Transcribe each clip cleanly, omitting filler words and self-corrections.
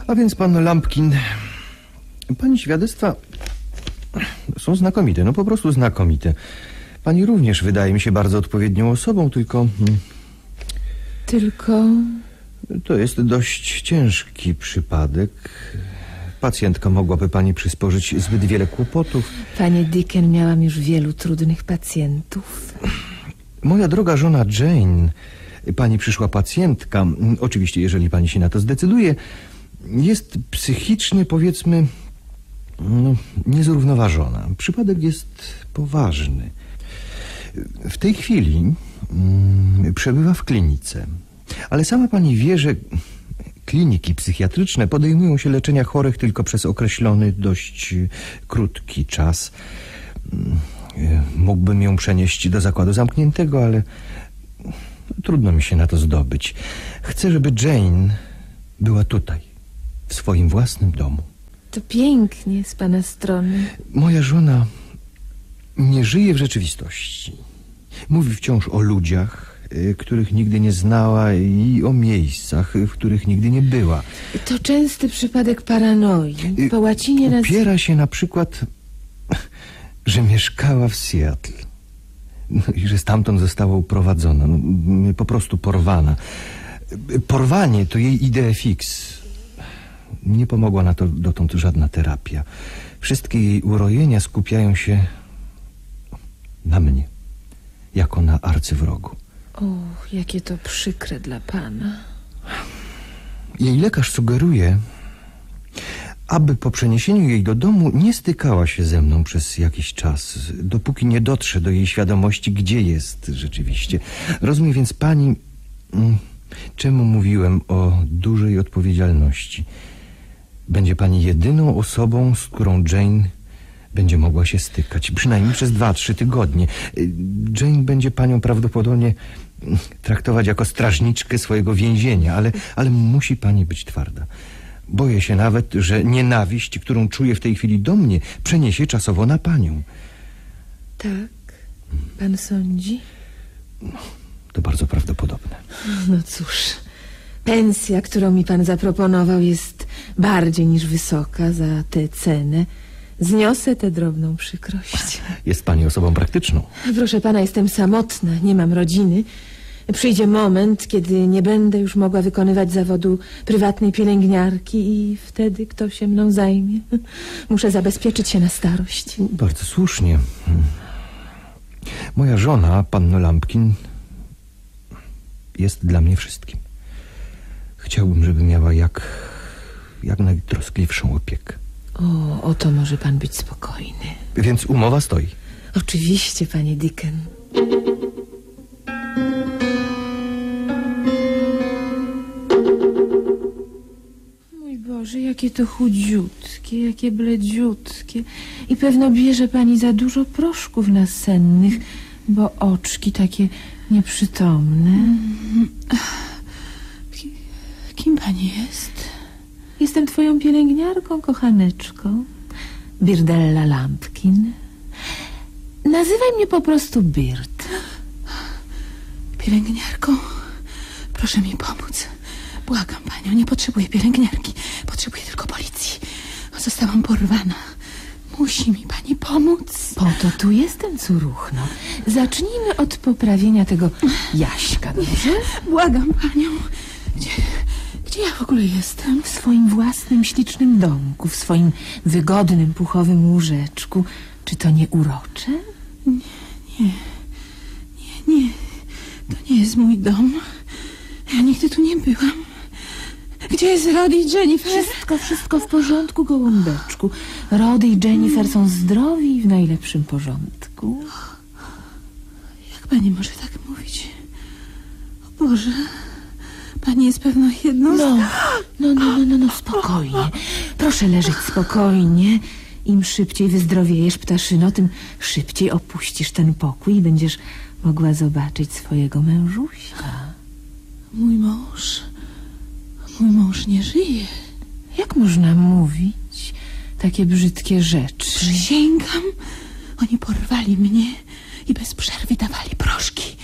A więc, panno Lampkin, pani świadectwa są znakomite, no po prostu znakomite. Pani również wydaje mi się bardzo odpowiednią osobą, tylko... To jest dość ciężki przypadek. Pacjentka mogłaby pani przysporzyć zbyt wiele kłopotów. Panie Dicken, miałam już wielu trudnych pacjentów. Moja droga żona Jane, pani przyszła pacjentka, oczywiście jeżeli pani się na to zdecyduje, jest psychicznie, powiedzmy, niezrównoważona. Przypadek jest poważny. W tej chwili przebywa w klinice, ale sama pani wie, że kliniki psychiatryczne podejmują się leczenia chorych tylko przez określony, dość krótki czas. Mógłbym ją przenieść do zakładu zamkniętego, ale trudno mi się na to zdobyć. Chcę, żeby Jane była tutaj, w swoim własnym domu. To pięknie z pana strony. Moja żona nie żyje w rzeczywistości. Mówi wciąż o ludziach, których nigdy nie znała, i o miejscach, w których nigdy nie była. To częsty przypadek paranoi. Po łacinie Upiera się na przykład, że mieszkała w Seattle. I że stamtąd została uprowadzona, po prostu porwana. Porwanie to jej idea fix. Nie pomogła na to dotąd żadna terapia. Wszystkie jej urojenia skupiają się na mnie, jako na arcywrogu. Och, jakie to przykre dla pana. Jej lekarz sugeruje, aby po przeniesieniu jej do domu nie stykała się ze mną przez jakiś czas, dopóki nie dotrze do jej świadomości, gdzie jest rzeczywiście. Rozumie więc pani, czemu mówiłem o dużej odpowiedzialności. Będzie pani jedyną osobą, z którą Jane będzie mogła się stykać, przynajmniej przez 2-3 tygodnie. Jane będzie panią prawdopodobnie traktować jako strażniczkę swojego więzienia, ale musi pani być twarda. Boję się nawet, że nienawiść, którą czuję w tej chwili do mnie, przeniesie czasowo na panią. Tak? Pan sądzi? To bardzo prawdopodobne. No cóż, pensja, którą mi pan zaproponował, jest bardziej niż wysoka za tę cenę. Zniosę tę drobną przykrość. Jest pani osobą praktyczną. Proszę pana, jestem samotna, nie mam rodziny. Przyjdzie moment, kiedy nie będę już mogła wykonywać zawodu prywatnej pielęgniarki i wtedy kto się mną zajmie? Muszę zabezpieczyć się na starość. Bardzo słusznie. Moja żona, panno Lampkin, jest dla mnie wszystkim. Chciałbym, żeby miała jak najtroskliwszą opiekę. O to może pan być spokojny. Więc umowa stoi. Oczywiście, panie Dicken. Mój Boże, jakie to chudziutkie, jakie bledziutkie. I pewno bierze pani za dużo proszków nasennych, bo oczki takie nieprzytomne. Kim pani jest? Jestem twoją pielęgniarką, kochaneczką. Birdella Lampkin. Nazywaj mnie po prostu Bird. Pielęgniarką? Proszę mi pomóc. Błagam panią, nie potrzebuję pielęgniarki. Potrzebuję tylko policji. Zostałam porwana. Musi mi pani pomóc. Po to tu jestem, córuchno. Zacznijmy od poprawienia tego Jaśka, dobrze? Błagam panią. Gdzie ja w ogóle jestem? W swoim własnym, ślicznym domku, w swoim wygodnym, puchowym łóżeczku. Czy to nie urocze? Nie. To nie jest mój dom. Ja nigdy tu nie byłam. Gdzie jest Rody i Jennifer? Wszystko w porządku, gołąbeczku. Rody i Jennifer są zdrowi i w najlepszym porządku. Jak pani może tak mówić? O Boże... Pani jest pewno jedną z... No, spokojnie. Proszę leżeć spokojnie. Im szybciej wyzdrowiejesz, ptaszyno, tym szybciej opuścisz ten pokój i będziesz mogła zobaczyć swojego mężusia. Mój mąż nie żyje. Jak można mówić takie brzydkie rzeczy? Przysięgam, oni porwali mnie i bez przerwy dawali proszki.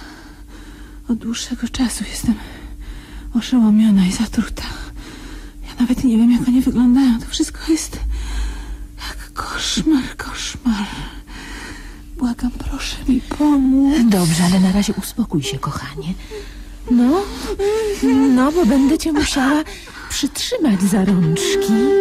Od dłuższego czasu jestem oszołomiona i zatruta. Ja nawet nie wiem, jak oni wyglądają. To wszystko jest jak koszmar, koszmar. Błagam, proszę mi pomóc. Dobrze, ale na razie uspokój się, kochanie. No, bo będę cię musiała przytrzymać za rączki.